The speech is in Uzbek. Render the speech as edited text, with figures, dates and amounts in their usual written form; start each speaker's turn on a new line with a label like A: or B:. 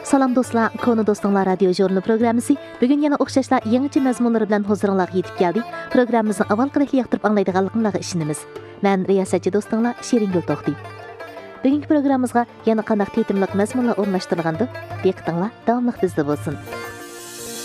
A: Salam dostlar, Konu Dostlar Radio Jurnal programmasi bugun yana o'xshashla yangicha mazmunlar bilan huzuringizga yetib keldi. Programmamizni avvalgidek yoqtirib anglaydiganligingizga ishonamiz. Men riyosatchi do'stinglar Sheringul To'xti. Bugungi programmamizga yana qanday tetimliq mazmunlar o'rnashtirilgandi? Diqqatinglar davomli bizda bo'lsin.